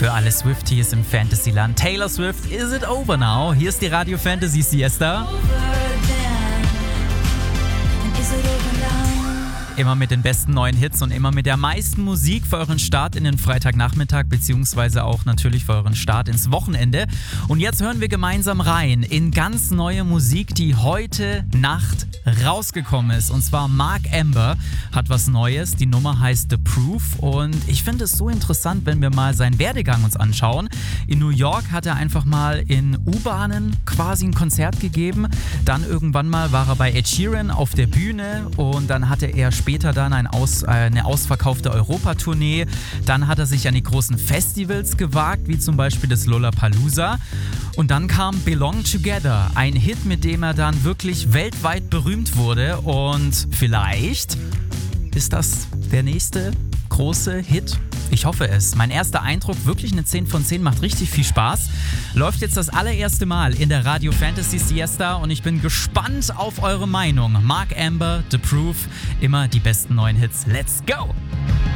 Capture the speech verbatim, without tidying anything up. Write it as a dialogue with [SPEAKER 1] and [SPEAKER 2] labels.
[SPEAKER 1] Für alle Swifties im Fantasyland. Taylor Swift, Is It Over Now? Hier ist die Radio Fantasy Siesta. Immer mit den besten neuen Hits und immer mit der meisten Musik für euren Start in den Freitagnachmittag, beziehungsweise auch natürlich für euren Start ins Wochenende. Und jetzt hören wir gemeinsam rein in ganz neue Musik, die heute Nacht rausgekommen ist. Und zwar Mark Amber hat was Neues. Die Nummer heißt The Proof. Und ich finde es so interessant, wenn wir mal seinen Werdegang uns anschauen. In New York hat er einfach mal in U-Bahnen quasi ein Konzert gegeben. Dann irgendwann mal war er bei Ed Sheeran auf der Bühne und dann hatte er später dann ein Aus, äh, eine ausverkaufte Europatournee. Dann hat er sich an die großen Festivals gewagt, wie zum Beispiel das Lollapalooza. Und dann kam Belong Together, ein Hit, mit dem er dann wirklich weltweit berühmt wurde. Und vielleicht ist das der nächste große Hit. Ich hoffe es. Mein erster Eindruck, wirklich eine zehn von zehn, macht richtig viel Spaß. Läuft jetzt das allererste Mal in der Radio Fantasy Siesta und ich bin gespannt auf eure Meinung. Mark Amber, The Proof, immer die besten neuen Hits. Let's go!